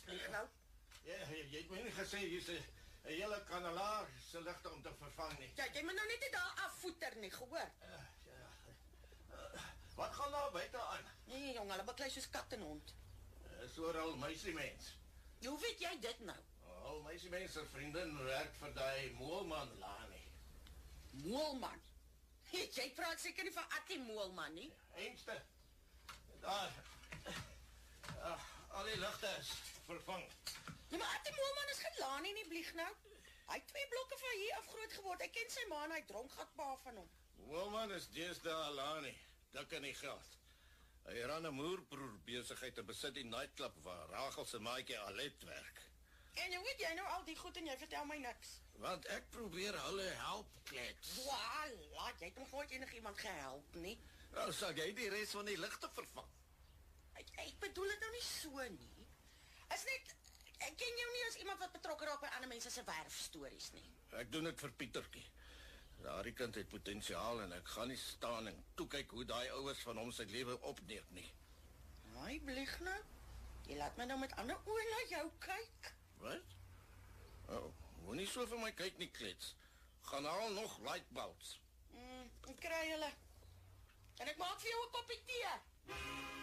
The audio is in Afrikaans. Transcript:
vlieg nou. Ja, jy het my nie gesê jy's 'n hele kanelaar se ligte om te vervang nie. Ja, jy moet nou net nie daar afvoeter nie, gehoor? Wat gaan daar buite aan? Nee, jong, hulle baklei soos kat en hond. Is oral meisiemens. Hoe weet jy dit nou? Al meisiemens se vriendin werk vir daai moelman Lani. Moelman. Jy praat seker nie van Attie Moelman nie. Eenste. Daar. Al die ligte is vervang. Ja, maar Attie Moelman is geen Lani nie, vlieg nou. Hy het 2 blokke van hier af groot geword. Hy ken sy ma en hy dronk gatpa van hom. Moelman is deesdae Lani. Dik in die geld. Hy ran 'n moerbroer besigheid te besit die nightclub waar Rachel se maatjie Alet werk. En hoe weet jy nou al die goed en jy vertel my niks? Want ek probeer hulle help, klets. Voilà, jy het nog nooit enigiemand gehelp nie. Nou sal jy die res van die ligte vervang. Ek bedoel dit nou nie so nie. Is net, ek ken jou nie as iemand wat betrokke raak by ander mense se werfstories nie. Ek doen dit vir Pietertjie. Daardie kind het potensiaal en ek gaan nie staan en toe kyk hoe daai ouers van hom sy lewe opneem nie. Haai, vlieg nou. Jy laat my nou met ander oë na jou kyk. Wat? Oh, moenie so vir my kyk nie, klets. Gaan haal nog lightbulbs. Ek kry hulle. En ek maak vir jou 'n koppie tee.